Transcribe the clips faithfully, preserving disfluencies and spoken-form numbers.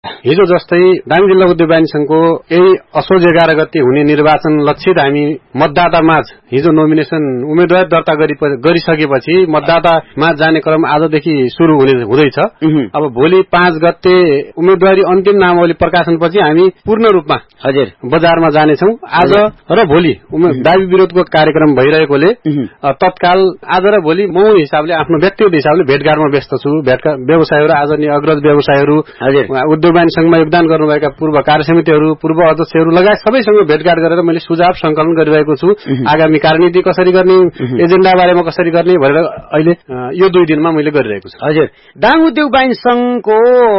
हिजो जस्तै दाङ जिल्ला उद्योग वाणिज्य संघको यही असोज एघार गते हुने निर्वाचन लक्षित हामी मतदाता माझ हिजो नोमिनेसन उम्मेदवार दर्ता गरिसकेपछि मतदाता माझ जाने क्रम आजदेखि शुरू हुने हुँदैछ। अब भोलि पाँच गते उम्मेदवारी अन्तिम नामावली प्रकाशनपछि हामी पूर्ण रूपमा हजुर बजारमा जानेछौं। आज र भोलि दाबी विरोधको कार्यक्रम भइरहेकोले तत्काल आज र भोलि म हिसाबले आफ्नो व्यक्तिगत हिसाबले भेटघाटमा व्यस्त छु। भेटघाट व्यवसायहरू आदरणीय अग्रज व्यवसायहरू उद्योग वाणिज्य संघमा योगदान गर्नुभएका पूर्व कार्य समितिहरू पूर्व अध्यक्षहरू लगायत सबैसँग भेटघाट गरेर मैले सुझाव संकलन गरिरहेको छु। आगामी कार्यनीति कसरी गर्ने एजेन्डा बारेमा कसरी गर्ने भनेर अहिले यो दुई दिनमा मैले गरिरहेको छु। हजुर दाङ उद्योग वाणिज्य संघको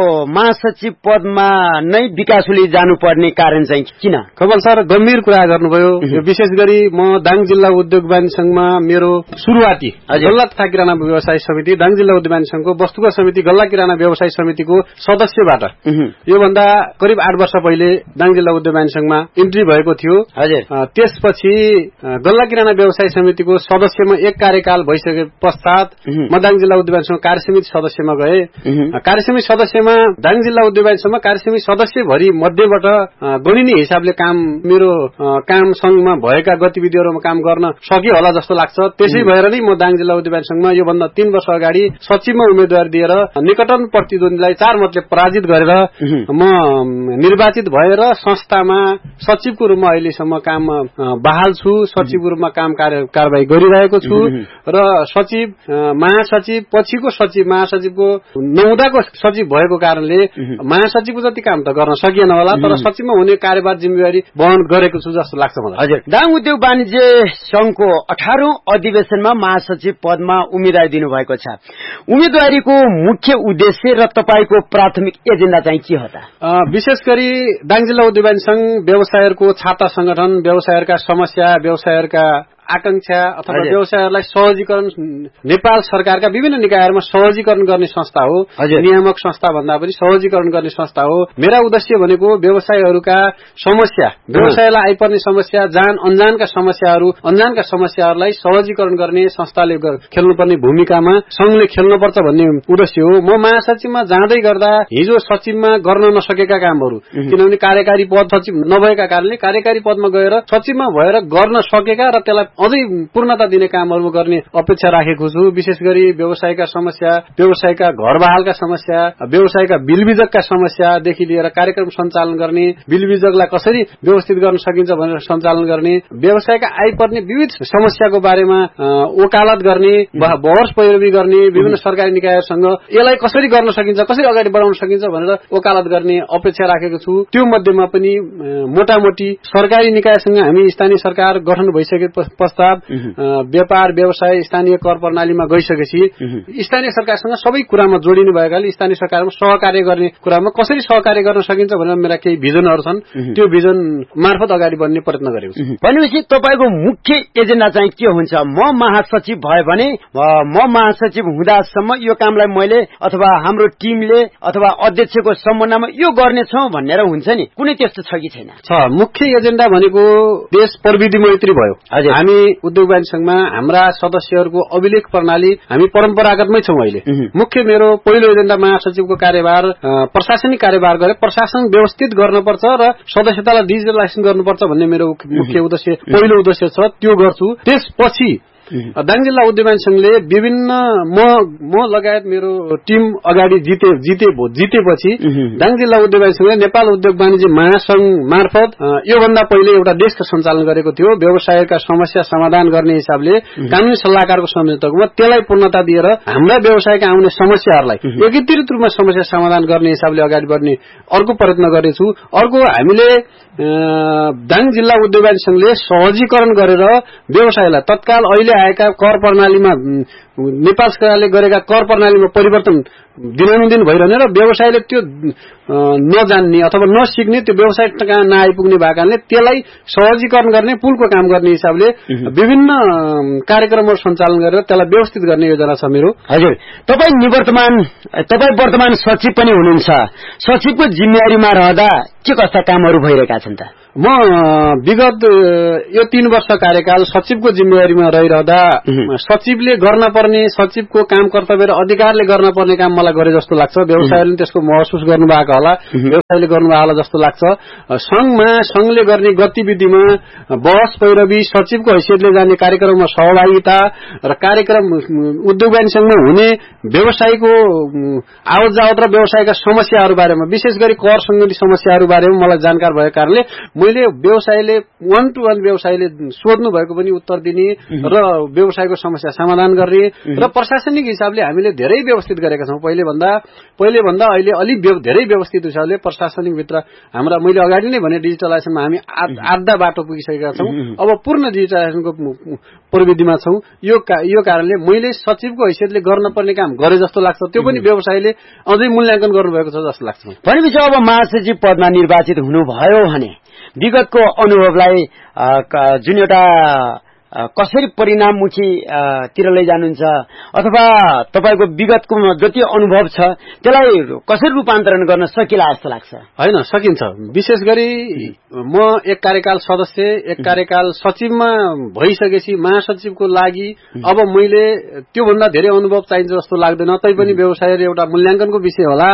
महासचिव पदमा नै विकास ओली जानुपर्ने कारण चाहिँ किन? कमल सर गम्भीर कुरा गर्नुभयो। विशेष गरी म दाङ जिल्ला उद्योग वाणिज्य संघमा मेरो सुरुवाती गल्ला तथा किराना व्यवसाय समिति दाङ जिल्ला उद्योग वाणिज्य संघको वस्तुगत समिति गल्ला किराना व्यवसाय समितिको सदस्यबाट यो भन्दा करिब आठ वर्ष पहिले दाङ जिल्ला उद्योग वाणिज्य संघमा इन्ट्री भएको थियो। हजुर त्यसपछि गल्ला किराना व्यवसाय समितिको सदस्यमा एक कार्यकाल भइसके पश्चात म दाङ जिल्ला उद्योग वाणिज्य संघ कार्य समिति सदस्यमा गए। कार्य समिति सदस्यमा दाङ जिल्ला उद्योग वाणिज्य संघमा कार्य समिति सदस्यभरि मध्येबाट गणिने हिसाबले काम मेरो काम संघमा भएका गतिविधिहरूमा काम गर्न सके होला जस्तो लाग्छ। त्यसै भएर नै म दाङ जिल्ला उद्योग वाणिज्य संघमा यो भन्दा तीन वर्ष अगाडि सचिवमा उम्मेदवार दिएर निकटतम प्रतिद्वन्दीलाई चार मतले पराजित गरेर म निर्वाचित भएर संस्थामा सचिवको रूपमा अहिलेसम्म काम बहाल छु। सचिवको रूपमा काम कार्यवाही गरिरहेको छु र सचिव महासचिव पछिको सचिव महासचिवको नौदाको सचिव भएको कारणले महासचिवको जति काम त गर्न सकिएन होला तर सचिवमा हुने कार्यभार जिम्मेवारी वहन गरेको छु जस्तो लाग्छ मलाई। हजुर दाङ उद्योग वाणिज्य संघको अठारौं अधिवेशनमा महासचिव पदमा उम्मेदवारी दिनुभएको छ। उम्मेदवारीको मुख्य उद्देश्य र तपाईको प्राथमिक एजेन्डा चाहिँ के हो त? विशेष गरी दाङ जिल्ला उद्योग वाणिज्य संघ व्यवसायहरूको छाता संगठन व्यवसायहरूका समस्या व्यवसायहरूका आकांक्षा अथवा व्यवसायहरूलाई सहजीकरण नेपाल सरकारका विभिन्न निकायहरूमा सहजीकरण गर्ने संस्था हो। नियामक संस्था भन्दा पनि सहजीकरण गर्ने संस्था हो। मेरा उद्देश्य भनेको व्यवसायहरूका समस्या व्यवसायलाई आइपर्ने समस्या जान अनजानका समस्याहरू अनजानका समस्याहरूलाई सहजीकरण गर्ने संस्थाले खेल्नुपर्ने भूमिकामा संघले खेल्नुपर्छ भन्ने उद्देश्य हो। म महासचिवमा जाँदै गर्दा हिजो सचिवमा गर्न नसकेका कामहरू किनभने कार्यकारी पद सचिव नभएका कारणले कार्यकारी पदमा गएर सचिवमा भएर गर्न सकेका र त्यसलाई अझै पूर्णता दिने कामहरू गर्ने अपेक्षा राखेको छु। विशेष गरी व्यवसायका समस्या व्यवसायका घर बहालका समस्या व्यवसायका बिलबिजकका समस्यादेखि लिएर कार्यक्रम सञ्चालन गर्ने बिलबिजकलाई कसरी व्यवस्थित गर्न सकिन्छ भनेर सञ्चालन गर्ने व्यवसायका आइपर्ने विविध समस्याको बारेमा वकालत गर्ने बहस पैरवी गर्ने विभिन्न सरकारी निकायहरूसँग यसलाई कसरी गर्न सकिन्छ कसरी अगाडि बढाउन सकिन्छ भनेर वकालत गर्ने अपेक्षा राखेको छु। त्यो मध्येमा पनि मोटामोटी सरकारी निकायसँग हामी स्थानीय सरकार गठन भइसके पश्चात व्यापार व्यवसाय स्थानीय कर प्रणालीमा गइसकेपछि स्थानीय सरकारसँग सबै कुरामा जोडिनु भएकाले स्थानीय सरकारमा सहकार्य गर्ने कुरामा कसरी सहकार्य गर्न सकिन्छ भनेर मेरा केही भिजनहरू छन्। त्यो भिजन मार्फत अगाडि बढ्ने प्रयत्न गरेको छु। भनेपछि तपाईको मुख्य एजेन्डा चाहिँ के हुन्छ? म महासचिव भयो भने म महासचिव हुँदासम्म यो कामलाई मैले अथवा हाम्रो टिमले अथवा अध्यक्षको सम्मानमा यो गर्नेछौं भनेर हुन्छ नि कुनै त्यस्तो छ कि छैन? छ। मुख्य एजेन्डा भनेको देश प्रविधि मैत्री भयो। हामी उद्योग वाणिज्य संघमा हाम्रा सदस्यहरूको अभिलेख प्रणाली हामी परम्परागतमै छौं। अहिले मुख्य मेरो पहिलो एजेन्डा महासचिवको कार्यभार प्रशासनिक कार्यभार गरे प्रशासन व्यवस्थित गर्नुपर्छ र सदस्यतालाई डिजिटलाइजेसन गर्नुपर्छ भन्ने मेरो मुख्य उद्देश्य पहिलो उद्देश्य छ। त्यो गर्छु। त्यसपछि दाङ जिल्ला उद्योग वाणिज्य संघले विभिन्न म म लगायत मेरो टिम अगाडि जिते जिते जितेपछि दाङ जिल्ला उद्योग वाणिज्य संघले नेपाल उद्योग वाणिज्य महासंघ मार्फत योभन्दा पहिले एउटा देशको सञ्चालन गरेको थियो। व्यवसायका समस्या समाधान गर्ने हिसाबले कानूनी सल्लाहकारको संयोजकमा त्यसलाई पूर्णता दिएर हाम्रा व्यवसायका आउने समस्याहरूलाई एकीकृत रूपमा समस्या समाधान गर्ने हिसाबले अगाडि बढ्ने अर्को प्रयत्न गरेछु। अर्को हामीले दाङ जिल्ला उद्योग वाणिज्य संघले सहजीकरण गरेर व्यवसायलाई तत्काल अहिले आएका कर प्रणालीमा नेपाल सरकारले गरेका कर प्रणालीमा परिवर्तन दिनानुदिन भइरहने र व्यवसायले त्यो नजान्ने अथवा नसिक्ने त्यो व्यवसाय कहाँ नआइपुग्ने भएको कारणले त्यसलाई सहजीकरण गर्ने पुलको काम गर्ने हिसाबले विभिन्न कार्यक्रमहरू सञ्चालन गरेर त्यसलाई व्यवस्थित गर्ने योजना छ मेरो। हजुर तपाई निवर्तमान तपाई वर्तमान सचिव पनि हुनुहुन्छ। सचिवको जिम्मेवारीमा रहँदा के कस्ता कामहरू भइरहेका छन् त? म विगत यो तीन वर्ष कार्यकाल सचिवको जिम्मेवारीमा रहिरहँदा सचिवले गर्न पर्ने सचिवको काम कर्तव्य र अधिकारले गर्न पर्ने काम मलाई गरे जस्तो लाग्छ। व्यवसायले त्यसको महसुस गर्नुभएको होला, व्यवसायले गर्नुभएको होला जस्तो लाग्छ। संघमा संघले गर्ने गतिविधिमा बहस पैरवी, सचिवको हैसियतले जाने कार्यक्रममा सहभागिता र कार्यक्रम उद्योग वाणिज्य संघमा हुने व्यवसायको आवत जावत र व्यवसायका समस्याहरू बारेमा, विशेष गरी कर सम्बन्धी समस्याहरू बारेमा मलाई जानकार भएको कारणले मैले व्यवसायले वान टू वान व्यवसायले सोध्नु भएको पनि उत्तर दिने र व्यवसायको समस्या समाधान गर्ने र प्रशासनिक हिसाबले हामीले धेरै व्यवस्थित गरेका छौं। पहिले भन्दा पहिले भन्दा अहिले अलि धेरै व्यवस्थित हिसाबले प्रशासनिक भित्र हाम्रा मैले अगाडि नै भने डिजिटलाइजेसनमा हामी आधा बाटो पुगिसकेका छौं। अब पूर्ण डिजिटलाइजेसनको प्रविधिमा छौं। यो यो कारणले मैले सचिवको हैसियतले गर्न पर्ने काम गरे जस्तो लाग्छ। त्यो पनि व्यवसायले अझै मूल्याङ्कन गर्नुभएको छ जस्तो लाग्छ। भनेपछि अब महासचिव पदमा निर्वाचित हुनुभयो भने विगतको अनुभवलाई जुन एउटा कसरी परिणाममुखी तिर लैजानुहुन्छ अथवा तपाईको विगतको जति अनुभव छ त्यसलाई कसरी रूपान्तरण गर्न सकिला जस्तो लाग्छ? हैन, सकिन्छ। विशेष गरी म एक कार्यकाल सदस्य, एक कार्यकाल सचिवमा भइसकेपछि महासचिवको लागि अब मैले त्यो भन्दा धेरै अनुभव चाहिन्छ जस्तो लाग्दैन। तैपनि व्यवसाय एउटा मूल्याङ्कनको विषय होला।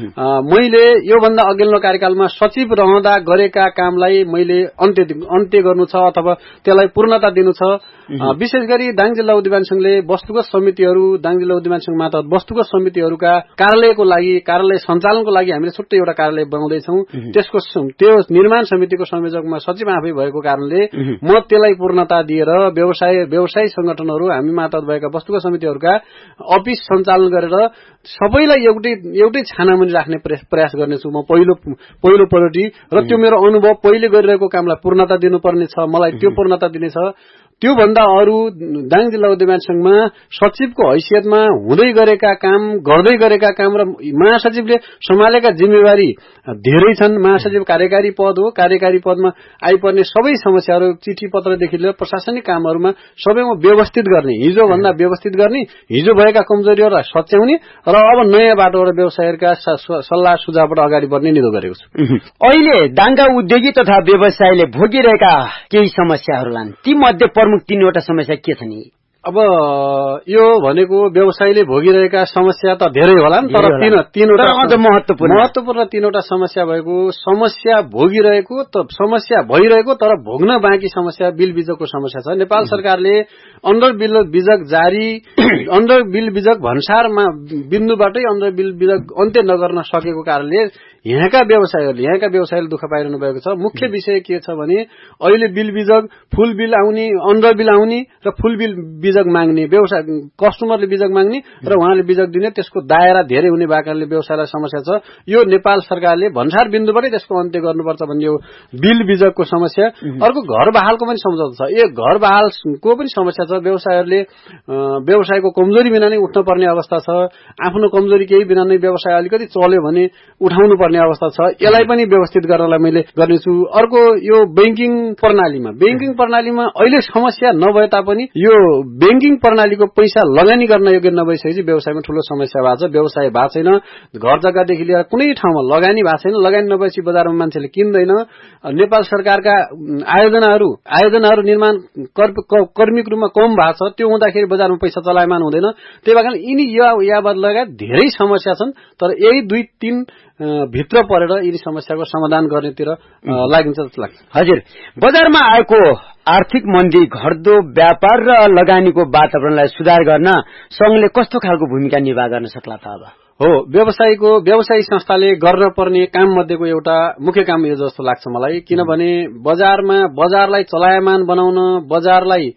मैले यो भन्दा अघिल्लो कार्यकालमा सचिव रहँदा गरेका कामलाई मैले अन्त्य अन्त्य गर्नु छ अथवा त्यसलाई पूर्णता दिनु छ। विशेष गरी दाङ जिल्ला उद्योग संघले वस्तुगत समितिहरू, दाङ जिल्ला उद्योग संघ मार्फत वस्तुगत समितिहरूका कार्यालयको लागि, कार्यालय सञ्चालनको लागि हामीले छुट्टै एउटा कार्यालय बनाउँदैछौँ। त्यसको त्यो निर्माण समितिको संयोजकमा सचिव आफै भएको कारणले म त्यसलाई पूर्णता दिएर व्यवसाय व्यवसायी संगठनहरू, हामी मार्फत भएका वस्तुगत समितिहरूका अफिस सञ्चालन गरेर सबैलाई एउटै एउटै छानामुनि राख्ने प्रयास गर्नेछु म पहिलो पहिलो पल्टी। र त्यो मेरो अनुभव पहिले गरिरहेको कामलाई पूर्णता दिनुपर्ने छ, मलाई त्यो पूर्णता दिनेछ। त्यो भन्दा अरू दाङ जिल्ला उद्योग संघमा सचिवको हैसियतमा हुँदै गरेका काम, गर्दै गरेका काम र महासचिवले सम्हालेका जिम्मेवारी धेरै छन्। महासचिव कार्यकारी पद हो। कार्यकारी पदमा आइपर्ने सबै समस्याहरू, चिठी पत्रदेखि लिएर प्रशासनिक कामहरूमा सबैमा व्यवस्थित गर्ने, हिजो भन्दा व्यवस्थित गर्ने, हिजो भएका कमजोरीहरूलाई सच्याउने र अब नयाँ बाटोबाट व्यवसायका सल्लाह सुझावबाट अगाडि बढ्ने निधो गरेको छु। अहिले दाङका उद्योगी तथा व्यवसायले भोगिरहेका केही समस्याहरूलाई ती मध्ये प्रमुख तीनवटा समस्या के छ नि? अब यो भनेको व्यवसायले भोगिरहेका समस्या त धेरै होला नि, तर तीन तीनवटा महत्वपूर्ण महत्वपूर्ण तीनवटा समस्या भएको, समस्या भोगिरहेको त समस्या भइरहेको तर भोग्न बाँकी समस्या बिल बिजकको समस्या छ। नेपाल सरकारले अन्डर बिल बिजक जारी अन्डर बिल बिजक भन्सारमा बिन्दुबाटै अन्डर बिल बिजक अन्त्य नगर्न सकेको कारणले यहाँका व्यवसायहरूले यहाँका व्यवसायले दुःख पाइरहनु भएको छ। मुख्य विषय के छ भने अहिले बिल बिजक, फुल बिल आउने, अन्डर बिल आउने र फुल बिल बिजक माग्ने, व्यवसाय कस्टमरले बिजक माग्ने र उहाँले बिजक दिने, त्यसको दायरा धेरै हुने भएको कारणले व्यवसायलाई समस्या छ। यो नेपाल सरकारले भन्सार बिन्दुबाटै त्यसको अन्त्य गर्नुपर्छ भन्ने यो बिल बिजकको समस्या। अर्को घर बहालको पनि सम्झौता छ। यो घर बहालको पनि समस्या छ। व्यवसायहरूले व्यवसायको कमजोरी बिना नै उठ्न पर्ने अवस्था छ। आफ्नो कमजोरी केही बिना नै व्यवसाय अलिकति चल्यो भने उठाउनु पर्ने अवस्था छ। यसलाई पनि व्यवस्थित गर्नलाई मैले गर्नेछु। अर्को यो बैंकिङ प्रणालीमा बैंकिङ प्रणालीमा अहिले समस्या नभए तापनि यो बैंकिङ प्रणालीको पैसा लगानी गर्न योग्य नभइसकेपछि व्यवसायमा ठूलो समस्या भएको छ। व्यवसाय भएको छैन, घर जग्गादेखि लिएर कुनै ठाउँमा लगानी भएको छैन। लगानी नभएपछि बजारमा मान्छेले किन्दैन। नेपाल सरकारका आयोजनाहरू आयोजनाहरू निर्माण कर्मिक रूपमा कम भएको छ। त्यो हुँदाखेरि बजारमा पैसा चलायमान हुँदैन। त्यही भएर यिनी यावत लगायत धेरै समस्या छन्। तर यही दुई तीन भित्र परेर यिनी समस्याको समाधान गर्नेतिर लागिन्छ जस्तो लाग्छ। हजुर, बजारमा आएको आर्थिक मन्दी, घट्दो व्यापार र लगानीको वातावरणलाई सुधार गर्न संघले कस्तो खालको भूमिका निर्वाह गर्न सक्ला त? अब हो, व्यवसायको व्यवसायी संस्थाले गर्न पर्ने काम मध्येको एउटा मुख्य काम यो जस्तो लाग्छ मलाई। किनभने बजारमा बजारलाई चलायमान बनाउन, बजारलाई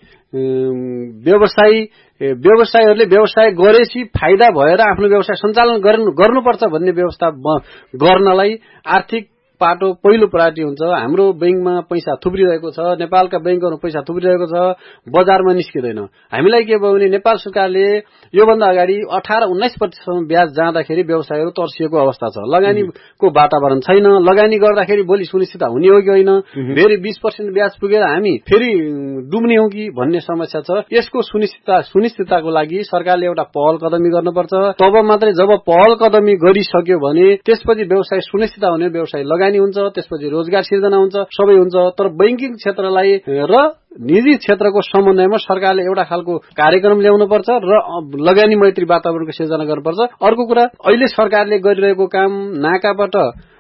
व्यवसायी व्यवसायीहरूले व्यवसाय गरेपछि फाइदा भएर आफ्नो व्यवसाय सञ्चालन गर्नुपर्छ भन्ने व्यवस्था गर्नलाई आर्थिक पाटो पहिलो प्रायोरिटी हुन्छ। हाम्रो बैंकमा पैसा थुप्रिरहेको छ, नेपालका बैंकहरू पैसा थुप्रिरहेको छ, बजारमा निस्किँदैन। हामीलाई के भयो भने नेपाल सरकारले योभन्दा अगाडि अठार उन्नाइस प्रतिशतसम्म ब्याज जाँदाखेरि व्यवसायहरू तर्सिएको अवस्था छ। लगानीको वातावरण छैन। लगानी गर्दाखेरि भोलि सुनिश्चित हुने हो कि होइन, फेरि बीस पर्सेन्ट ब्याज पुगेर हामी फेरि डुब्ने हो कि भन्ने समस्या छ। यसको सुनिश्चितता सुनिश्चितताको लागि सरकारले एउटा पहल कदमी गर्नुपर्छ। तब मात्रै जब पहल कदमी गरिसक्यो भने त्यसपछि व्यवसाय सुनिश्चित हुने, व्यवसाय लगानी लगानी हुन्छ, त्यसपछि रोजगार सिर्जना हुन्छ, सबै हुन्छ। तर बैंकिङ क्षेत्रलाई र निजी क्षेत्रको समन्वयमा सरकारले एउटा खालको कार्यक्रम ल्याउनुपर्छ र लगानी मैत्री वातावरणको सिर्जना गर्नुपर्छ। अर्को कुरा, अहिले सरकारले गरिरहेको काम नाकाबाट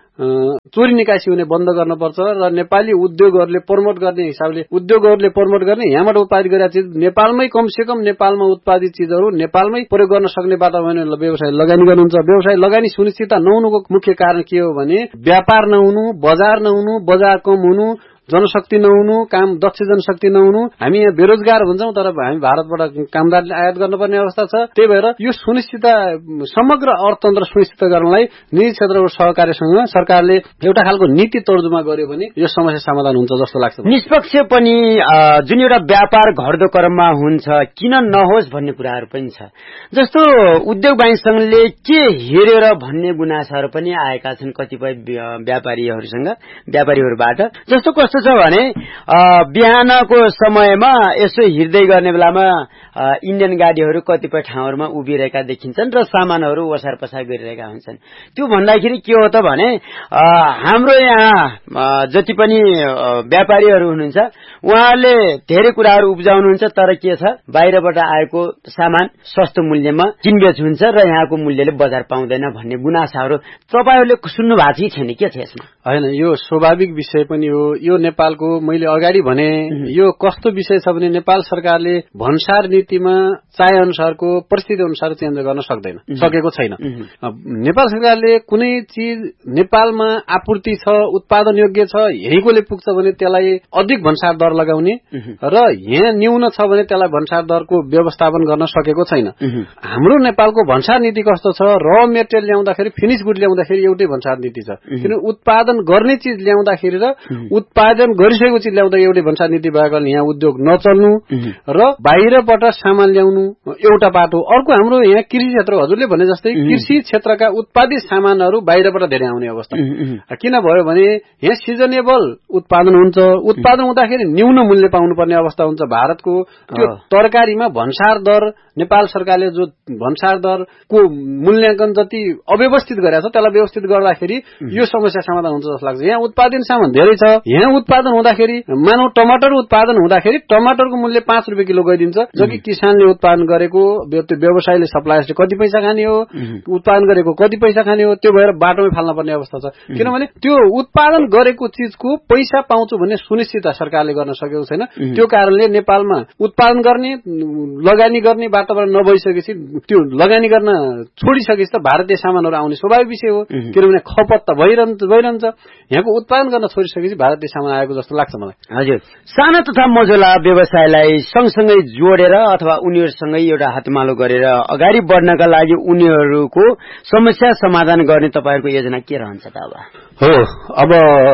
चोरी निकासी हुने बन्द गर्नुपर्छ र नेपाली उद्योगहरूले प्रमोट गर्ने हिसाबले उद्योगहरूले प्रमोट गर्ने, यहाँबाट उत्पादित गरेका चिज नेपालमै कमसे कम नेपालमा उत्पादित चिजहरू नेपालमै प्रयोग गर्न सक्ने वातावरण व्यवसाय लगानी गर्नुहुन्छ। व्यवसाय लगानी सुनिश्चितता नहुनुको मुख्य कारण के हो भने व्यापार नहुनु, बजार नहुनु, बजार कम हुनु, जनशक्ति नहुनु, काम दक्ष जनशक्ति नहुनु। हामी यहाँ बेरोजगार हुन्छौं तर हामी भारतबाट कामदारले आयात गर्नुपर्ने अवस्था छ। त्यही भएर यो सुनिश्चितता, समग्र अर्थतन्त्र सुनिश्चित गर्नलाई निजी क्षेत्रको सहकार्यसँग सरकारले एउटा खालको नीति तर्जुमा गर्यो भने यो समस्या समाधान हुन्छ जस्तो लाग्छ। निष्पक्ष पनि जुन एउटा व्यापार घट्दो क्रममा हुन्छ किन नहोस् भन्ने कुराहरू पनि छ। जस्तो उद्योग वाणिज्य संघले के हेरेर भन्ने गुनासाहरू पनि आएका छन् कतिपय व्यापारीहरूसँग व्यापारीहरूबाट। जस्तो कस्तो छ भने बिहानको समयमा यसो हिँड्दै गर्ने बेलामा इन्डियन गाडीहरू कतिपय ठाउँहरूमा उभिरहेका देखिन्छन् र सामानहरू ओसार पसार गरिरहेका हुन्छन्। त्यो भन्दाखेरि के हो त भने हाम्रो यहाँ जति पनि व्यापारीहरू हुनुहुन्छ उहाँहरूले धेरै कुराहरू उब्जाउनुहुन्छ तर के छ बाहिरबाट आएको सामान सस्तो मूल्यमा किनबेच हुन्छ र यहाँको मूल्यले बजार पाउँदैन भन्ने गुनासाहरू तपाईहरुले सुन्नु भएको छ कि छैन? के छ यसमा? हैन, यो स्वाभाविक विषय पनि हो। यो नेपालको मैले अगाडि भने यो कस्तो विषय छ भने नेपाल सरकारले भन्सार नीतिमा चाहे अनुसारको परिस्थिति अनुसार चेन्ज गर्न सक्दैन, सकेको छैन। नेपाल सरकारले कुनै चीज नेपालमा आपूर्ति छ, उत्पादन योग्य छ, यहीकोले पुग्छ भने त्यसलाई अधिक भन्सार दर लगाउने र यहाँ न्यून छ भने त्यसलाई भन्सार दरको व्यवस्थापन गर्न सकेको छैन। हाम्रो नेपालको भन्सार नीति कस्तो छ, र मेटेरियल ल्याउँदाखेरि फिनिश गुड ल्याउँदाखेरि एउटै भन्सार नीति छ। किन उत्पादन गर्ने चीज ल्याउँदाखेरि र उत्पादन गरिसकेको चीज ल्याउँदा एउटै भन्सार नीति भएको कारण यहाँ उद्योग नचल्नु र बाहिरबाट सामान ल्याउनु एउटा बाटो। अर्को हाम्रो यहाँ कृषि क्षेत्र हजुरले भने जस्तै कृषि क्षेत्रका उत्पादित सामानहरू बाहिरबाट धेरै आउने अवस्था किन भयो भने यहाँ सिजनेबल उत्पादन हुन्छ। उत्पादन हुँदाखेरि न्यून मूल्य पाउनुपर्ने अवस्था हुन्छ। भारतको त्यो तरकारीमा भन्सार दर नेपाल सरकारले जो भन्सार दरको मूल्याङ्कन जति अव्यवस्थित गरेको छ त्यसलाई व्यवस्थित गर्दाखेरि यो समस्या समाधान हुन्छ जस्तो लाग्छ। यहाँ उत्पादन सामान धेरै छ। यहाँ उत्पादन हुँदाखेरि मानौ टमाटर उत्पादन हुँदाखेरि टमाटरको मूल्य पाँच रुपियाँ किलो गइदिन्छ, जबकि किसानले उत्पादन गरेको त्यो व्यवसायले सप्लायर्सले कति पैसा खाने हो, उत्पादन गरेको कति पैसा खाने हो, त्यो भएर बाटोमै फाल्न पर्ने अवस्था छ। किनभने त्यो उत्पादन गरेको चिजको पैसा पाउँछु भन्ने सुनिश्चितता सरकारले गर्न सकेको छैन। त्यो कारणले नेपालमा उत्पादन गर्ने लगानी गर्ने वातावरण नभइसकेपछि त्यो लगानी गर्न छोडिसकेपछि त भारतीय सामानहरू आउने स्वाभाविक विषय हो। किनभने खपत त भइरहन्छ भइरहन्छ यहाँको उत्पादन गर्न छोडिसकेपछि भारतीय सामान आएको जस्तो लाग्छ मलाई। हजुर, सानो तथा मझौला व्यवसायलाई सँगसँगै जोडेर अथवा उनीहरूसँगै एउटा हातमालो गरेर अगाडि बढ्नका लागि उनीहरूको समस्या समाधान गर्ने तपाईहरुको योजना के रहन्छ त? अब हो, अब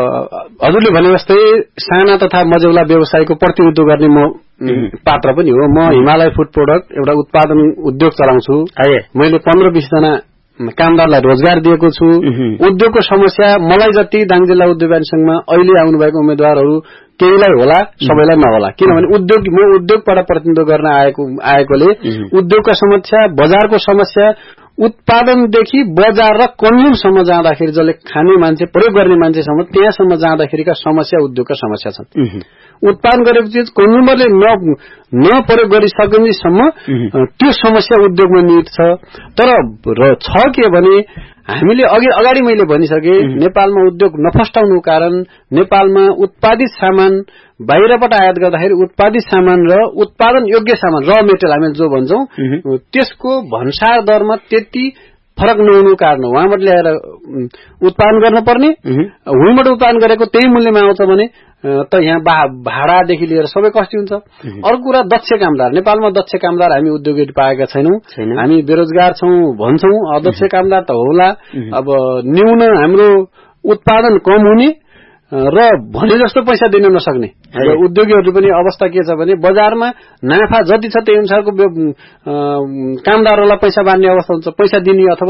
हजुरले भने जस्तै साना तथा मझौला व्यवसायको प्रतिनिधित्व गर्ने म पात्र पनि हो। म हिमालय फुड प्रोडक्ट एउटा उत्पादन उद्योग चलाउँछु। मैले पन्ध्र बीस जना कामदारलाई रोजगार दिएको छु। उद्योगको समस्या मलाई जति दाङ जिल्ला उद्योग संघमा अहिले आउनुभएको उम्मेद्वारहरू केहीलाई होला, सबैलाई नहोला। किनभने उद्योग म उद्योगबाट प्रतिनिधित्व गर्न आएको आएकोले उद्योगका समस्या, बजारको समस्या, उत्पादनदेखि बजार र कन्ज्युमसम्म जाँदाखेरि जसले खाने मान्छे, प्रयोग गर्ने मान्छेसम्म त्यहाँसम्म जाँदाखेरिका समस्या उद्योगका समस्या छन्। उत्पादन गरेको चिज कन्ज्युमरले न नप्रयोग गरिसकेसम्म त्यो समस्या उद्योगमा निहित छ। तर छ के भने हामीले अघि अगाडि मैले भनिसके नेपालमा उद्योग नफस्टाउनुको कारण नेपालमा उत्पादित सामान बाहिरबाट आयात गर्दाखेरि उत्पादित सामान र उत्पादन योग्य सामान र मेटेरियल हामी जो भन्छौं त्यसको भन्सार दरमा त्यति फरक नहुनुको कारण हो। वहाँबाट ल्याएर उत्पादन गर्न पर्ने, हुँबाट उत्पादन गरेको त्यही मूल्यमा आउँछ भने त यहाँ भाडादेखि लिएर सबै कस्टी हुन्छ। अर्को कुरा दक्ष कामदार, नेपालमा दक्ष कामदार हामी उद्योगीहरू पाएका छैनौं। हामी बेरोजगार छौं भन्छौं, अदक्ष कामदार त होला। अब न्यून हाम्रो उत्पादन कम हुने र भने जस्तो पैसा दिन नसक्ने उद्योगीहरू पनि अवस्था के छ भने बजारमा नाफा जति छ त्यही अनुसारको कामदारहरूलाई पैसा बाँड्ने अवस्था हुन्छ, पैसा दिने अथवा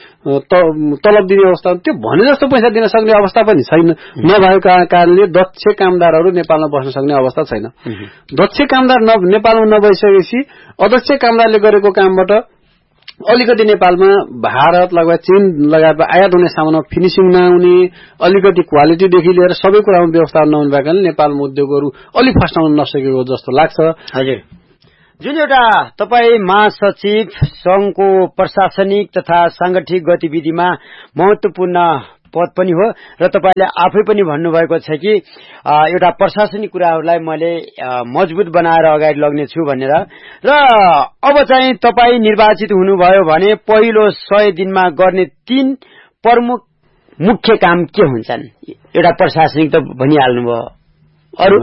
तलब दिने अवस्था। त्यो भने जस्तो पैसा दिन सक्ने अवस्था पनि छैन। नभएको कारणले दक्ष कामदारहरू नेपालमा बस्न सक्ने अवस्था छैन। दक्ष कामदार नेपालमा नभइसकेपछि अदक्ष कामदारले गरेको कामबाट अलिकति नेपालमा भारत लगायत चीन लगायत आयात हुने सामानमा फिनिसिङ नहुने, अलिकति क्वालिटीदेखि लिएर सबै कुरामा व्यवस्था नहुने भएकाले नेपालमा उद्योगहरू अलिक फस्टाउन नसकेको जस्तो लाग्छ। हजुर, जुन एउटा तपाईँ महासचिव संघको प्रशासनिक तथा सांगठनिक गतिविधिमा महत्वपूर्ण पद पनि हो र तपाईले आफै पनि भन्नुभएको छ कि एउटा प्रशासनिक कुराहरूलाई मैले मजबुत बनाएर अगाडि लग्नेछु भनेर, र अब चाहिँ तपाईँ निर्वाचित हुनुभयो भने पहिलो सय दिनमा गर्ने तीन प्रमुख मुख्य काम के हुन्छन्? एउटा प्रशासनिक त भनिहाल्नुभयो, अरू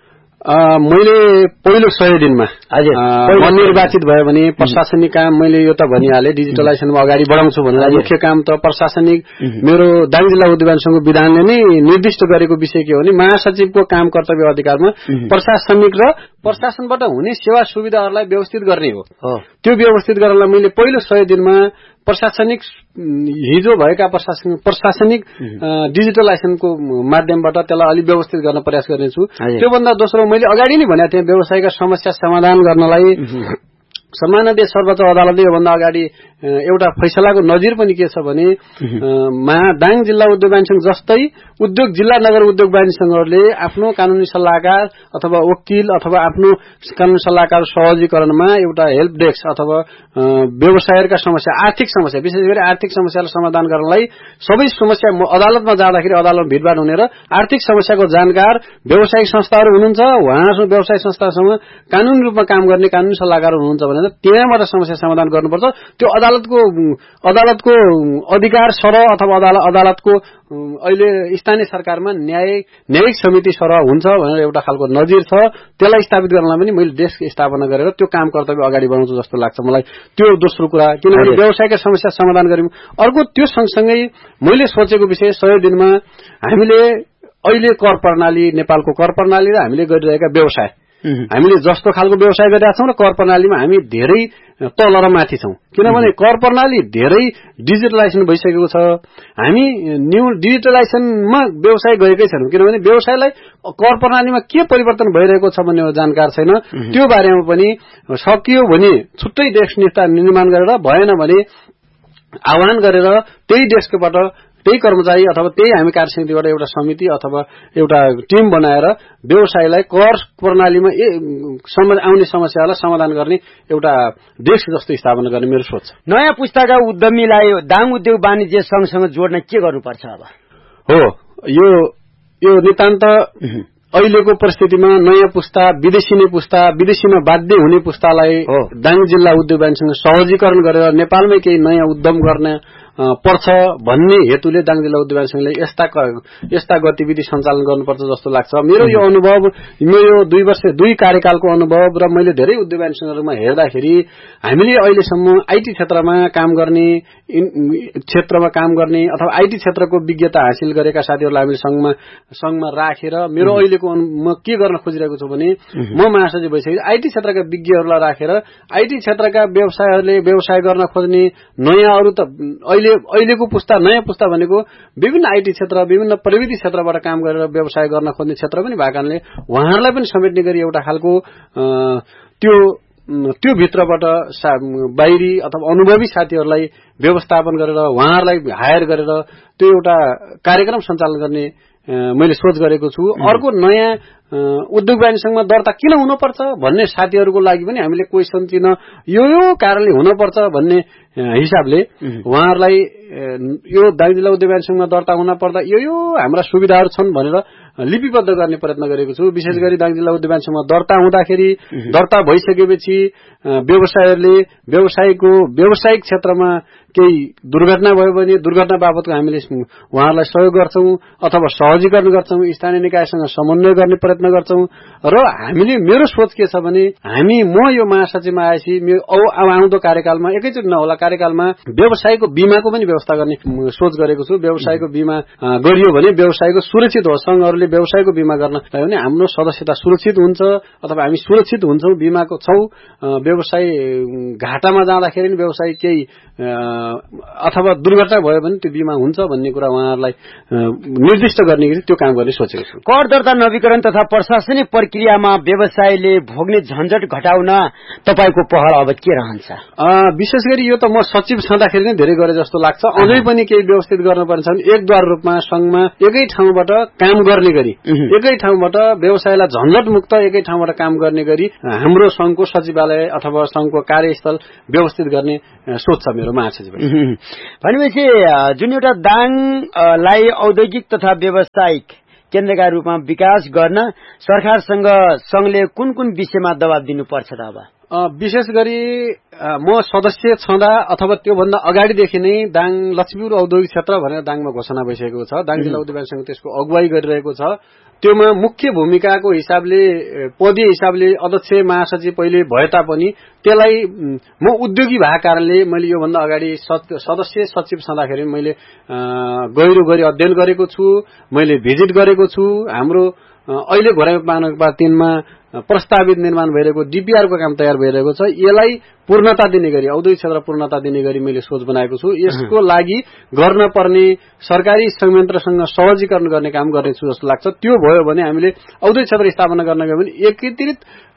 मैले पहिलो सय दिनमा हजुर निर्वाचित भयो भने प्रशासनिक काम मैले यो त भनिहालेँ, डिजिटलाइजेसनमा अगाडि बढाउँछु भनेर। मुख्य काम त प्रशासनिक मेरो दाङ जिल्ला उद्योग संघको विधानले नै निर्दिष्ट गरेको विषय के हो भने महासचिवको काम कर्तव्य अधिकारमा प्रशासनिक र प्रशासनबाट हुने सेवा सुविधाहरूलाई व्यवस्थित गर्ने हो। त्यो व्यवस्थित गर्नलाई मैले पहिलो सय दिनमा प्रशासनिक हिजो भएका प्रशासनिक प्रशासनिक डिजिटलाइजेसनको माध्यमबाट त्यसलाई अलि व्यवस्थित गर्न प्रयास गर्नेछु। त्योभन्दा दोस्रो मैले अगाडि नै भनेको थिएँ, व्यवसायका समस्या समाधान गर्नलाई सम्माननीय सर्वोच्च अदालतले योभन्दा अगाडि एउटा फैसलाको नजिर पनि के छ भने दाङ जिल्ला उद्योग वाणिज्य संघ जस्तै उद्योग जिल्ला नगर उद्योग वाणिज्य संघहरूले आफ्नो कानूनी सल्लाहकार अथवा वकिल अथवा आफ्नो कानूनी सल्लाहकार सहजीकरणमा एउटा हेल्प डेस्क अथवा व्यवसायका समस्या आर्थिक समस्या विशेष गरी आर्थिक समस्यालाई समाधान गर्नलाई सबै समस्या अदालतमा जाँदाखेरि अदालतमा भिडभाड हुने र आर्थिक समस्याको जानकार व्यवसायिक संस्थाहरू हुनुहुन्छ, उहाँहरू व्यवसायिक संस्थासँग कानूनी रूपमा काम गर्ने कानूनी सल्लाहकार हुनुहुन्छ भनेर त्यहाँबाट समस्या समाधान गर्नुपर्छ। त्यो अदालतको अदालतको अधिकार सरह अथवा अदालतको अहिले स्थानीय सरकारमा न्याय न्यायिक समिति सरह हुन्छ भनेर एउटा खालको नजिर छ। त्यसलाई स्थापित गर्नलाई पनि मैले डेस्क स्थापना गरेर त्यो काम कर्तव्य अगाडि बढाउँछु जस्तो लाग्छ मलाई। त्यो दोस्रो कुरा, किनभने व्यवसायका समस्या समाधान गर्यौं। अर्को त्यो सँगसँगै मैले सोचेको विषय सय दिनमा हामीले अहिले कर प्रणाली नेपालको कर प्रणाली र हामीले गरिरहेका व्यवसाय हामीले जस्तो खालको व्यवसाय गरिरहेका छौं र कर प्रणालीमा हामी धेरै तल र माथि छौं। किनभने कर प्रणाली धेरै डिजिटलाइजेसन भइसकेको छ, हामी न्यू डिजिटलाइजेसनमा व्यवसाय गएकै छैनौं। किनभने व्यवसायलाई कर प्रणालीमा के परिवर्तन भइरहेको छ भन्ने जानकार छैन। त्यो बारेमा पनि सकियो भने छुट्टै डेस्क निर्माण गरेर, भएन भने आह्वान गरेर त्यही डेस्कबाट त्यही कर्मचारी अथवा त्यही हामी कार्यसमितिबाट एउटा समिति अथवा एउटा टिम बनाएर व्यवसायलाई कर प्रणालीमा आउने समस्यालाई समाधान गर्ने एउटा डेस्क जस्तो स्थापना गर्ने मेरो सोच छ। नयाँ पुस्ताका उद्यमीलाई दाङ उद्योग वाणिज्य संघसँग जोड्न के गर्नुपर्छ अब? हो, यो यो नितान्त अहिलेको परिस्थितिमा नयाँ पुस्ता, विदेशी नै पुस्ता, विदेशीमा बाध्य हुने पुस्तालाई दाङ जिल्ला उद्योग वाणिज्यसँग सहजीकरण गरेर नेपालमै केही नयाँ उद्यम गर्न पर्छ भन्ने हेतुले दाङ जिल्ला उद्योग वाणिज्य संघले यस्ता यस्ता गतिविधि सञ्चालन गर्नुपर्छ जस्तो लाग्छ। मेरो यो अनुभव, मेरो दुई वर्ष दुई कार्यकालको अनुभव र मैले धेरै उद्योग वाणिज्य संघहरुमा हेर्दाखेरि हामीले अहिलेसम्म आईटी क्षेत्रमा काम गर्ने क्षेत्रमा काम गर्ने अथवा आईटी क्षेत्रको विज्ञता हासिल गरेका साथीहरुलाई हामीले संघमा संघमा राखेर मेरो अहिलेको म के गर्न खोजिरहेको छु भने म महासचिव भइसकेपछि आईटी क्षेत्रका विज्ञहरूलाई राखेर आईटी क्षेत्रका व्यवसायहरूले व्यवसाय गर्न खोज्ने नयाँ अरु त अहिले अहिलेको पुस्ता नयाँ पुस्ता भनेको विभिन्न आईटी क्षेत्र विभिन्न प्रविधि क्षेत्रबाट काम गरेर व्यवसाय गर्न खोज्ने क्षेत्र पनि भएको कारणले उहाँहरूलाई पनि समेट्ने गरी एउटा खालको त्यो त्यो भित्रबाट बाहिरी अथवा अनुभवी साथीहरूलाई व्यवस्थापन गरेर उहाँहरूलाई हायर गरेर त्यो एउटा कार्यक्रम सञ्चालन गर्ने मैले सोच गरेको छु। अर्को नयाँ उद्योग वाणिज्य संघमा दर्ता किन हुनुपर्छ भन्ने साथीहरूको लागि पनि हामीले क्वेशन चिन्ह यो यो कारणले हुनुपर्छ भन्ने हिसाबले उहाँहरूलाई यो दाङ जिल्ला उद्योग वाणिज्य संघमा दर्ता हुन पर्दा यो यो हाम्रा सुविधाहरू छन् भनेर लिपिबद्ध गर्ने प्रयत्न गरेको छु। विशेष गरी दाङ जिल्ला उद्योग वाणिज्य संघमा दर्ता हुँदाखेरि दर्ता भइसकेपछि व्यवसायहरूले व्यवसायको व्यावसायिक क्षेत्रमा केही दुर्घटना भयो भने दुर्घटना बाबतको हामीले उहाँहरूलाई सहयोग गर्छौं अथवा सहजीकरण गर्छौं, स्थानीय निकायसँग समन्वय गर्ने प्रयत्न गर्छौं। र हामीले मेरो सोच के छ भने हामी म यो महासचिवमा आएपछि आउँदो कार्यकालमा एकैचोटि नहोला कार्यकालमा व्यवसायको बीमाको पनि व्यवस्था गर्ने सोच गरेको छु। व्यवसायको बीमा गरियो भने व्यवसायको सुरक्षित हो। संघहरूले व्यवसायको बीमा गर्न पायो भने हाम्रो सदस्यता सुरक्षित हुन्छ अथवा हामी सुरक्षित हुन्छौं, बीमाको छौं। व्यवसाय घाटामा जाँदाखेरि पनि व्यवसाय केही अथवा दुर्घटना भयो भने त्यो बिमा हुन्छ भन्ने कुरा उहाँहरूलाई निर्दिष्ट गर्ने गरी त्यो काम गर्ने सोचेको छु। कर दर्ता नवीकरण तथा प्रशासनिक प्रक्रियामा व्यवसायले भोग्ने झन्झट घटाउन तपाईको पहल अब के रहन्छ? विशेष गरी यो त म सचिव छँदाखेरि नै धेरै गरे जस्तो लाग्छ। अझै पनि केही व्यवस्थित गर्नुपर्ने छ भने एकद्वार रूपमा संघमा एकै ठाउँबाट काम गर्ने गरी एकै ठाउँबाट व्यवसायलाई झन्झट मुक्त एकै ठाउँबाट काम गर्ने गरी हाम्रो संघको सचिवालय अथवा संघको कार्यस्थल व्यवस्थित गर्ने सोच छ मेरो महासचिव। भनेपछि जुन एउटा दाङलाई औद्योगिक तथा व्यावसायिक केन्द्रका रूपमा विकास गर्न सरकारसँग संघले कुन कुन विषयमा दबाब दिनुपर्छ त? अब विशेष गरी म सदस्य छँदा अथवा त्योभन्दा अगाडिदेखि नै दाङ लक्ष्मीपुर औद्योगिक क्षेत्र भनेर दाङमा घोषणा भइसकेको छ। दाङ जिल्ला उद्योग संघ त्यसको अगुवाई गरिरहेको छ। त्योमा मुख्य भूमिकाको हिसाबले पदीय हिसाबले अध्यक्ष महासचिव पहिले भए तापनि त्यसलाई म उद्योगी भएको कारणले मैले योभन्दा अगाडि सदस्य सचिव छँदाखेरि मैले गहिरो गरी अध्ययन गरेको छु, मैले भिजिट गरेको छु। हाम्रो अहिले घोराइ महानगरपालिका तीनमा प्रस्तावित निर्माण भइरहेको डीपीआरको काम तयार भइरहेको छ। यसलाई पूर्णता दिने गरी औद्योगिक क्षेत्र पूर्णता दिने गरी मैले सोच बनाएको छु। यसको लागि गर्न पर्ने सरकारी संयन्त्रसँग सहजीकरण गर्ने काम गर्नेछु जस्तो लाग्छ। त्यो भयो भने हामीले औद्योगिक क्षेत्र स्थापना गर्न गयो भने एकीकृत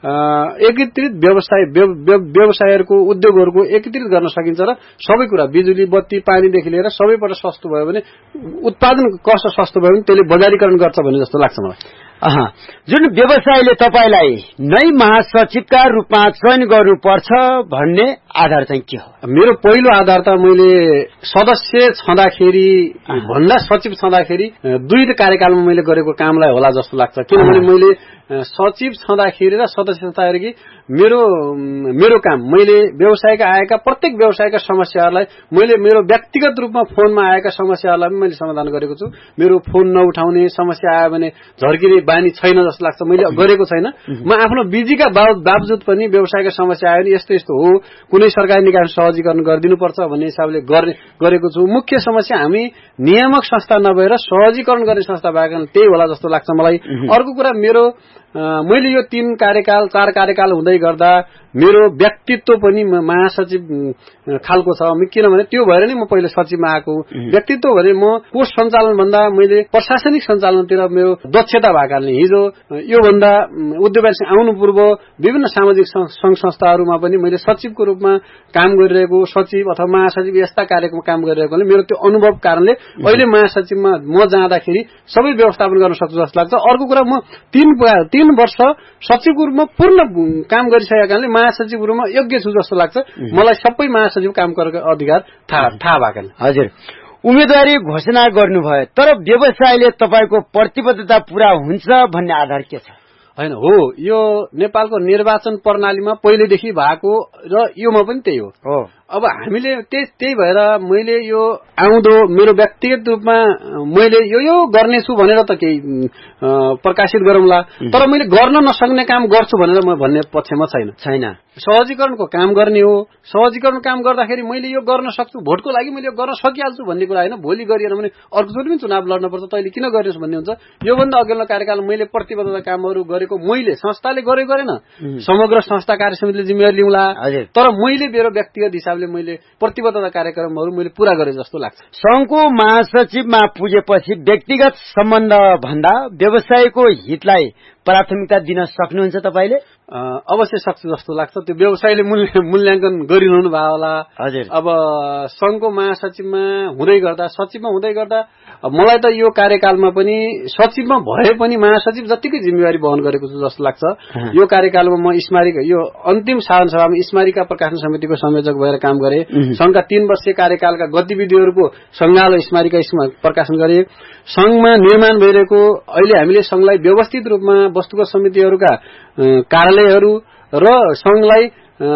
एकीकृत व्यवसाय व्यवसायहरूको उद्योगहरूको एकीकृत गर्न सकिन्छ र सबै कुरा बिजुली बत्ती पानीदेखि लिएर सबैबाट सस्तो भयो भने उत्पादन कस्ट सस्तो भयो भने त्यसले बजारीकरण गर्छ भन्ने जस्तो लाग्छ मलाई। अहा जुन व्यवसायले तपाईलाई नै महासचिवका रूपमा चयन गर्नुपर्छ भन्ने आधार चाहिँ के हो? मेरो पहिलो आधार त मैले सदस्य छँदाखेरि भन्दा सचिव छँदाखेरि दुई कार्यकालमा मैले गरेको कामलाई होला जस्तो लाग्छ। किनभने मैले सचिव छँदाखेरि र सदस्य छँदाखेरि मेरो मेरो काम मैले व्यवसायका आएका प्रत्येक व्यवसायका समस्याहरूलाई मैले मेरो व्यक्तिगत रूपमा फोनमा आएका समस्याहरूलाई पनि मैले समाधान गरेको छु। मेरो फोन नउठाउने समस्या आयो भने झर्किने बानी छैन जस्तो लाग्छ। मैले गरेको छैन। म आफ्नो बिजीका बावजुद पनि व्यवसायका समस्या आयो भने यस्तो यस्तो हो कुनै सरकारी निकाय सहजीकरण गरिदिनुपर्छ भन्ने हिसाबले गरेको छु। मुख्य समस्या हामी नियामक संस्था नभएर सहजीकरण गर्ने संस्था भएको कारण त्यही होला जस्तो लाग्छ मलाई। अर्को कुरा मेरो मैले यो तीन कार्यकाल चार कार्यकाल हुँदै गर्दा मेरो व्यक्तित्व पनि महासचिव खालको छ। किनभने त्यो भएर नै म पहिले सचिवमा आएको। व्यक्तित्व भने म कोष सञ्चालन भन्दा मैले प्रशासनिक सञ्चालनतिर मेरो दक्षता भएको कारणले हिजो योभन्दा उद्योग आउनु पूर्व विभिन्न सामाजिक संघ संस्थाहरूमा पनि मैले सचिवको रूपमा काम गरिरहेको सचिव अथवा महासचिव यस्ता कार्यक्रम काम गरिरहेकोले मेरो त्यो अनुभव कारणले अहिले महासचिवमा म जाँदाखेरि सबै व्यवस्थापन गर्न सक्छु जस्तो लाग्छ। अर्को कुरा म तीन तीन वर्ष सचिवको रूपमा पूर्ण काम गरिसकेका कारणले महासचिवको रूपमा योग्य छु जस्तो लाग्छ मलाई। सबै महासचिव काम गरेको अधिकार थाहा थाहा भएको। हजुर उम्मेदवारी घोषणा गर्नुभयो तर व्यवसायले तपाईको प्रतिबद्धता पूरा हुन्छ भन्ने आधार के छ? हैन हो यो नेपालको निर्वाचन प्रणालीमा पहिलेदेखि भएको र योमा पनि त्यही हो। अब हामीले त्यही त्यही भएर मैले यो आउँदो मेरो व्यक्तिगत रूपमा मैले यो यो गर्नेछु भनेर त केही प्रकाशित गरौँला तर मैले गर्न नसक्ने काम गर्छु भनेर म भन्ने पक्षमा छैन छैन सहजीकरणको काम गर्ने हो। सहजीकरण काम गर्दाखेरि मैले यो गर्न सक्छु भोटको लागि मैले यो गर्न सकिहाल्छु भन्ने कुरा होइन। भोलि गरिएन भने अर्कोचोटि पनि चुनाव लड्नुपर्छ तैले किन गर्नेस् भन्ने हुन्छ। योभन्दा अघिल्लो कार्यकाल मैले प्रतिबद्धता कामहरू गरेको मैले संस्थाले गरेको गरेन समग्र संस्था कार्य समितिले जिम्मेवारी लिउँला तर मैले मेरो व्यक्तिगत हिसाबले मैले प्रतिबद्धता कार्यक्रमहरू मैले पूरा गरे जस्तो लाग्छ। संघको महासचिवमा पुगेपछि व्यक्तिगत सम्बन्ध भन्दा व्यवसायको हितलाई प्राथमिकता दिन सक्नुहुन्छ तपाईले? अवश्य सक्छु जस्तो लाग्छ। त्यो व्यवसायले मूल्याङ्कन गरिरहनु भयो होला। अब संघको महासचिवमा हुँदै गर्दा सचिवमा हुँदै गर्दा मलाई त यो कार्यकालमा पनि सचिवमा भए पनि महासचिव जतिकै जिम्मेवारी वहन गरेको छु जस्तो लाग्छ। यो कार्यकालमा म स्मारिका यो अन्तिम साधारण सभामा स्मारिका प्रकाशन समितिको संयोजक भएर काम गरे। संघका तीन वर्षीय कार्यकालका गतिविधिहरूको संगालो स्मारिका प्रकाशन गरे। संघमा निर्माण भइरहेको अहिले हामीले संघलाई व्यवस्थित रूपमा वस्तुगत समितिहरूका कार्यालयहरू र संघलाई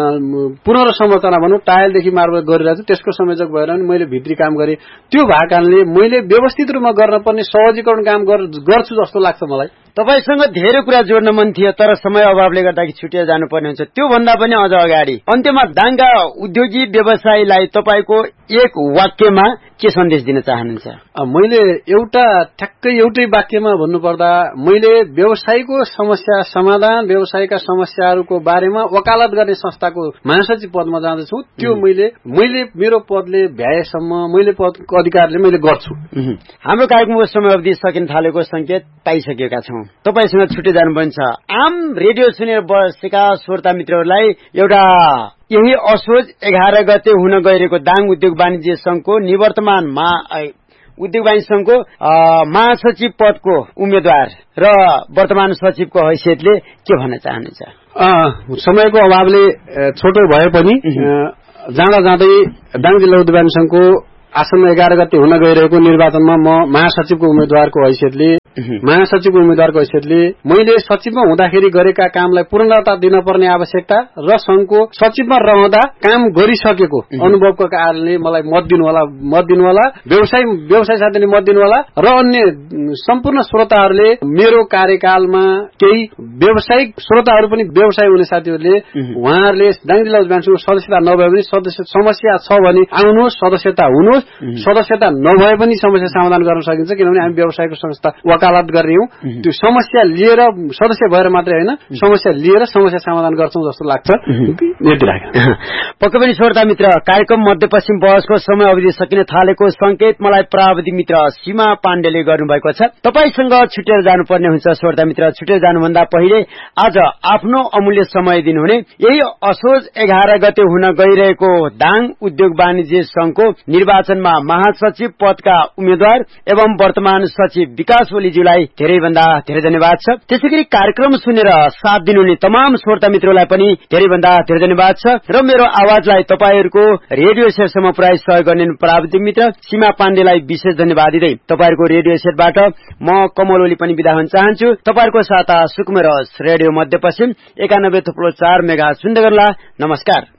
पुनर्संरचना भनौँ टायलदेखि मार्बल गरिरहेको छु त्यसको संयोजक भएर पनि मैले भित्री काम गरेँ। त्यो भएको कारणले मैले व्यवस्थित रूपमा गर्न पर्ने सहजीकरण काम गर्छु जस्तो लाग्छ मलाई। तपाईसँग धेरै कुरा जोड्न मन थियो तर समय अभावले गर्दाखेरि छुटेर जानुपर्ने हुन्छ। त्यो भन्दा पनि अझ अगाडि अन्त्यमा दाङका उद्योगी व्यवसायीलाई तपाईको एक वाक्यमा के सन्देश दिन चाहनुहुन्छ? मैले एउटा ठ्याक्कै एउटै वाक्यमा भन्नुपर्दा मैले व्यवसायको समस्या समाधान व्यवसायका समस्याहरूको बारेमा वकालत गर्ने संस्थाको महासचिव पदमा जाँदैछु। त्यो मैले मैले मेरो पदले भ्याएसम्म मैले पदको अधिकारले मैले गर्छु। हाम्रो कार्यक्रमको समय अवधि सकिन थालेको संकेत पाइसकेका छौं। तपाईसँग छुटे जानुपर्छ। आम रेडियो सुनेर बसेका श्रोता मित्रहरूलाई एउटा यही असोज एघार गते हुन गइरहेको दाङ उद्योग वाणिज्य संघको निवर्तमान उद्योग वाणिज्य संघको महासचिव पदको उम्मेद्वार र वर्तमान सचिवको हैसियतले के भन्न चाहनुहुन्छ? समयको अभावले छोटो भए पनि जाँदा जाँदै दाङ जिल्ला उद्योग वाणिज्य संघको आसन्न एघार गते हुन गइरहेको निर्वाचनमा म महासचिवको उम्मेद्वारको हैसियतले महासचिवको उम्मेद्वारको हैसियतले मैले सचिवमा हुँदाखेरि गरेका कामलाई पूर्णता दिनपर्ने आवश्यकता र संघको सचिवमा रहँदा काम गरिसकेको अनुभवको कारणले मलाई मत दिनु होला मत दिनु होला व्यवसाय व्यवसाय साथीले मत दिनु होला र अन्य सम्पूर्ण श्रोताहरूले मेरो कार्यकालमा केही व्यावसायिक श्रोताहरू पनि व्यवसाय हुने साथीहरूले उहाँहरूले दाङ जिल्ला उद्योग वाणिज्य संघको सदस्यता नभए पनि सदस्य समस्या छ भने आउनुहोस्, सदस्यता हुनुहोस्। सदस्यता नभए पनि समस्या समाधान गर्न सकिन्छ किनभने हामी व्यवसायको संस्था वकालत गर्ने हौं। त्यो समस्या लिएर सदस्य भएर मात्रै होइन समस्या लिएर समस्या समाधान गर्छौं जस्तो लाग्छ। यति लाग्यो। पक्कै पनि श्रोता मित्र कार्यक्रम मध्यपश्चिम बहसको समय अवधि सकिन थालेको संकेत मलाई प्राविधिक मित्र सीमा पाण्डेले गर्नुभएको छ। तपाईसँग छुटेर जानुपर्ने हुन्छ श्रोता मित्र। छुटेर जानुभन्दा पहिले आज आफ्नो अमूल्य समय दिनुहुने यही असोज एघार गते हुन गइरहेको दाङ उद्योग वाणिज्य संघको निर्वाचनमा महासचिव पदका उम्मेद्वार एवं वर्तमान सचिव विकास ओलीज्यूलाई धेरैभन्दा धेरै धन्यवाद छ। त्यसैगरी कार्यक्रम सुनेर साथ दिनुहुने तमाम श्रोता मित्रलाई पनि धेरैभन्दा धेरै धन्यवाद छ र मेरो आवाजलाई तपाईहरूको रेडियो सेटसम्म पुर्याइ सहयोग गर्ने प्राविधिक मित्र सीमा पाण्डेलाई विशेष धन्यवाद दिँदै तपाईहरूको रेडियो सेटबाट म कमल ओली पनि बिदा हुन चाहन्छु। तपाईहरूको साता सुकुमेर रेडियो मध्यपश्चिम एकानब्बे थुप्रो चार मेगा सुन्दै गर्नुहोला। नमस्कार।